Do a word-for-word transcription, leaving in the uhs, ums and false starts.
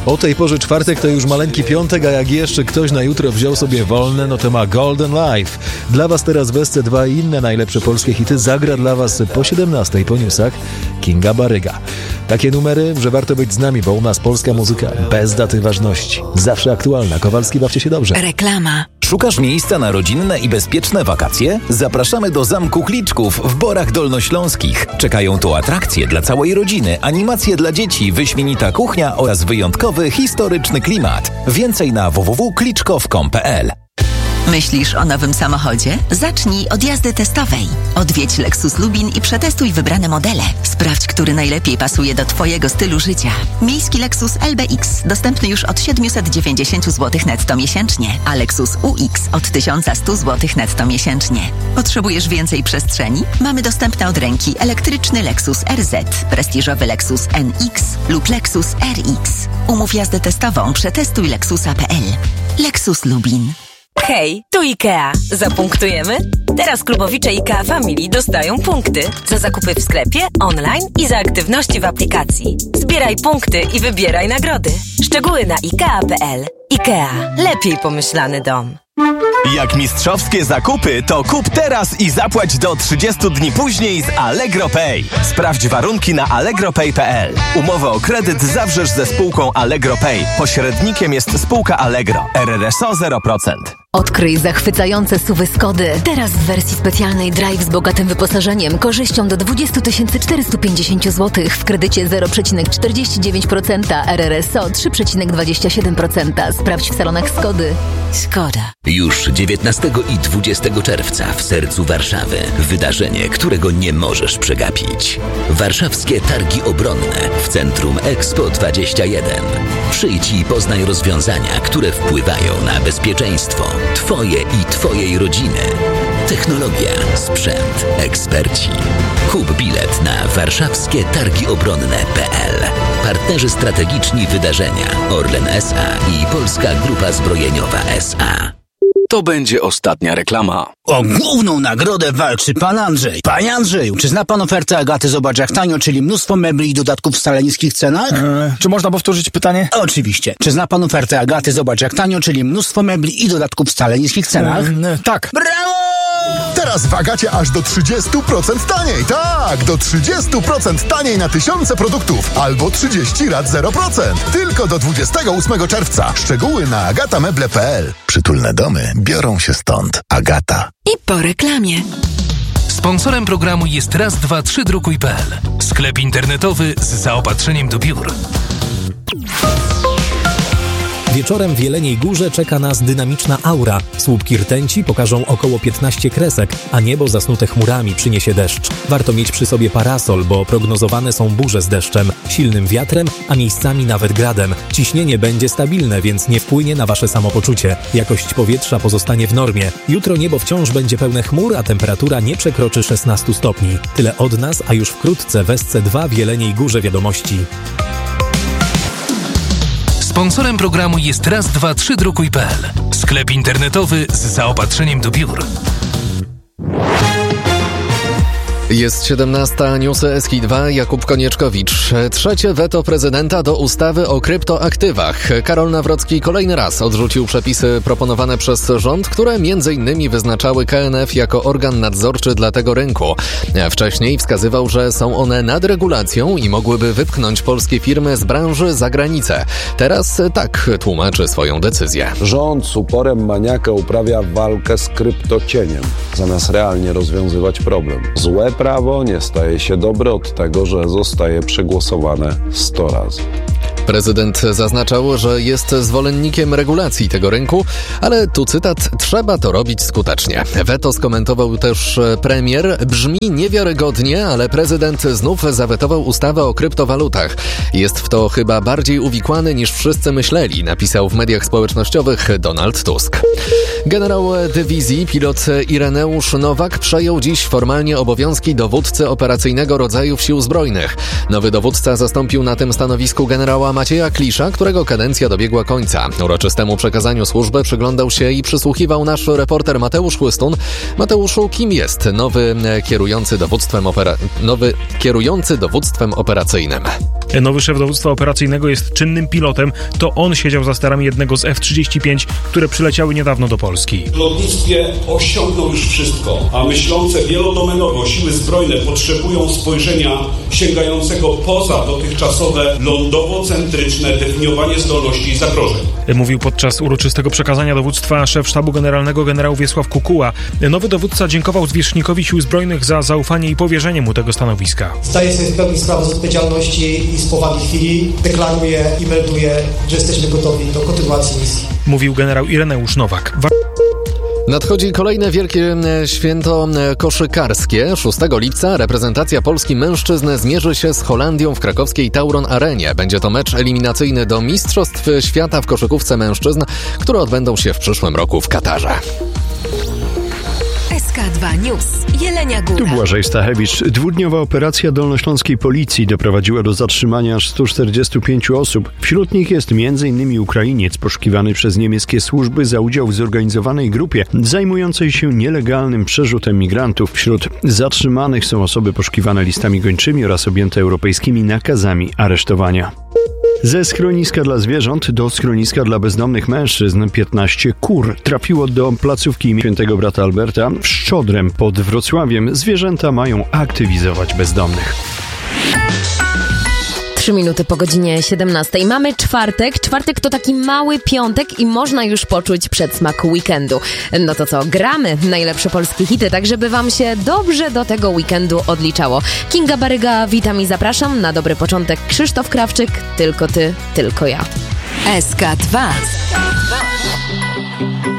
O tej porze czwartek to już maleńki piątek, a jak jeszcze ktoś na jutro wziął sobie wolne, no to ma Golden Life. Dla was teraz w S C dwa i inne najlepsze polskie hity zagra dla was po siedemnastej po newsach Kinga Baryga. Takie numery, że warto być z nami, bo u nas polska muzyka bez daty ważności. Zawsze aktualna. Kowalski, bawcie się dobrze. Reklama. Szukasz miejsca na rodzinne i bezpieczne wakacje? Zapraszamy do Zamku Kliczków w Borach Dolnośląskich. Czekają tu atrakcje dla całej rodziny, animacje dla dzieci, wyśmienita kuchnia oraz wyjątkowy, historyczny klimat. Więcej na w w w kropka kliczkow kropka com kropka p l. Myślisz o nowym samochodzie? Zacznij od jazdy testowej. Odwiedź Lexus Lubin i przetestuj wybrane modele. Sprawdź, który najlepiej pasuje do twojego stylu życia. Miejski Lexus L B X dostępny już od siedemset dziewięćdziesiąt złotych netto miesięcznie, a Lexus U X od tysiąc sto złotych netto miesięcznie. Potrzebujesz więcej przestrzeni? Mamy dostępne od ręki elektryczny Lexus R Z, prestiżowy Lexus N X lub Lexus R X. Umów jazdę testową przetestuj lexusa kropka p l. Lexus Lubin. Hej, tu IKEA. Zapunktujemy? Teraz klubowicze IKEA Family dostają punkty za zakupy w sklepie, online i za aktywności w aplikacji. Zbieraj punkty i wybieraj nagrody. Szczegóły na ikea kropka p l. IKEA. Lepiej pomyślany dom. Jak mistrzowskie zakupy, to kup teraz i zapłać do trzydziestu dni później z Allegro Pay. Sprawdź warunki na allegro pay kropka p l. Umowę o kredyt zawrzesz ze spółką Allegro Pay. Pośrednikiem jest spółka Allegro. R R S O zero procent. Odkryj zachwycające suwy Skody. Teraz w wersji specjalnej Drive z bogatym wyposażeniem, korzyścią do dwadzieścia tysięcy czterysta pięćdziesiąt złotych w kredycie zero przecinek czterdzieści dziewięć procent, R R S O trzy przecinek dwadzieścia siedem procent. Sprawdź w salonach Skody. Skoda. Już dziewiętnastego i dwudziestego czerwca w sercu Warszawy. Wydarzenie, którego nie możesz przegapić. Warszawskie Targi Obronne w Centrum Expo dwadzieścia jeden. Przyjdź i poznaj rozwiązania, które wpływają na bezpieczeństwo Twoje i Twojej rodziny. Technologia, sprzęt, eksperci. Kup bilet na warszawskie targi obronne kropka p l. Partnerzy strategiczni wydarzenia Orlen S A i Polska Grupa Zbrojeniowa S A. To będzie ostatnia reklama. O główną nagrodę walczy pan Andrzej. Panie Andrzeju, czy zna pan ofertę Agaty Zobacz jak tanio, czyli mnóstwo mebli i dodatków w wcale niskich cenach? Eee, czy można powtórzyć pytanie? Oczywiście. Czy zna pan ofertę Agaty Zobacz jak tanio, czyli mnóstwo mebli i dodatków w wcale niskich cenach? Eee, tak. Brawo! Teraz w Agacie aż do trzydzieści procent taniej. Tak, do trzydzieści procent taniej na tysiące produktów. Albo trzydzieści rat zero procent. Tylko do dwudziestego ósmego czerwca. Szczegóły na agatameble kropka p l. Przytulne domy biorą się stąd. Agata. I po reklamie. Sponsorem programu jest raz dwa trzy drukuj kropka p l. Sklep internetowy z zaopatrzeniem do biur. Wieczorem w Jeleniej Górze czeka nas dynamiczna aura. Słupki rtęci pokażą około piętnaście kresek, a niebo zasnute chmurami przyniesie deszcz. Warto mieć przy sobie parasol, bo prognozowane są burze z deszczem, silnym wiatrem, a miejscami nawet gradem. Ciśnienie będzie stabilne, więc nie wpłynie na wasze samopoczucie. Jakość powietrza pozostanie w normie. Jutro niebo wciąż będzie pełne chmur, a temperatura nie przekroczy szesnaście stopni. Tyle od nas, a już wkrótce w S C dwa w Jeleniej Górze wiadomości. Sponsorem programu jest raz dwa trzy drukuj kropka p l. Sklep internetowy z zaopatrzeniem do biur. Jest siedemnasta, newsy S K dwa, Jakub Konieczkowicz. Trzecie weto prezydenta do ustawy o kryptoaktywach. Karol Nawrocki kolejny raz odrzucił przepisy proponowane przez rząd, które między innymi wyznaczały K N F jako organ nadzorczy dla tego rynku. Wcześniej wskazywał, że są one nadregulacją i mogłyby wypchnąć polskie firmy z branży za granicę. Teraz tak tłumaczy swoją decyzję. Rząd z uporem maniaka uprawia walkę z kryptocieniem, zamiast realnie rozwiązywać problem. Złe prawo nie staje się dobre od tego, że zostaje przegłosowane sto razy. Prezydent zaznaczał, że jest zwolennikiem regulacji tego rynku, ale tu cytat, trzeba to robić skutecznie. Weto skomentował też premier. Brzmi niewiarygodnie, ale prezydent znów zawetował ustawę o kryptowalutach. Jest w to chyba bardziej uwikłany niż wszyscy myśleli, napisał w mediach społecznościowych Donald Tusk. Generał dywizji, pilot Ireneusz Nowak przejął dziś formalnie obowiązki dowódcy operacyjnego rodzajów Sił Zbrojnych. Nowy dowódca zastąpił na tym stanowisku generała Macieja Klisza, którego kadencja dobiegła końca. Uroczystemu przekazaniu służby przyglądał się i przysłuchiwał nasz reporter Mateusz Chłystun. Mateuszu, kim jest nowy kierujący dowództwem, opera... nowy kierujący dowództwem operacyjnym? Nowy szef dowództwa operacyjnego jest czynnym pilotem. To on siedział za sterami jednego z F trzydzieści pięć, które przyleciały niedawno do Polski. W lotnictwie osiągnął już wszystko, a myślące wielodomenowo siły zbrojne potrzebują spojrzenia sięgającego poza dotychczasowe lądowo-centryczne definiowanie zdolności i zagrożeń. Mówił podczas uroczystego przekazania dowództwa szef sztabu generalnego generał Wiesław Kukuła. Nowy dowódca dziękował zwierzchnikowi sił zbrojnych za zaufanie i powierzenie mu tego stanowiska. Zdaję sobie w pełni sprawę z odpowiedzialności i z powagi chwili. Deklaruję i melduję, że jesteśmy gotowi do kontynuacji misji. Mówił generał Ireneusz Nowak. Nadchodzi kolejne wielkie święto koszykarskie. szóstego lipca reprezentacja Polski mężczyzn zmierzy się z Holandią w krakowskiej Tauron Arenie. Będzie to mecz eliminacyjny do Mistrzostw Świata w koszykówce mężczyzn, które odbędą się w przyszłym roku w Katarze. S K dwa News. Jelenia Góra. Tu Błażej Stachewicz. Dwudniowa operacja dolnośląskiej policji doprowadziła do zatrzymania aż stu czterdziestu pięciu osób. Wśród nich jest między innymi Ukrainiec poszukiwany przez niemieckie służby za udział w zorganizowanej grupie zajmującej się nielegalnym przerzutem migrantów. Wśród zatrzymanych są osoby poszukiwane listami gończymi oraz objęte europejskimi nakazami aresztowania. Ze schroniska dla zwierząt do schroniska dla bezdomnych mężczyzn piętnaście kur trafiło do placówki Świętego Brata Alberta w Szczodrem pod Wrocławiem. Zwierzęta mają aktywizować bezdomnych. Trzy minuty po godzinie siedemnastej. Mamy czwartek. Czwartek to taki mały piątek i można już poczuć przedsmak weekendu. No to co? Gramy najlepsze polskie hity, tak żeby wam się dobrze do tego weekendu odliczało. Kinga Baryga, witam i zapraszam. Na dobry początek Krzysztof Krawczyk. Tylko ty, tylko ja. S K dwa.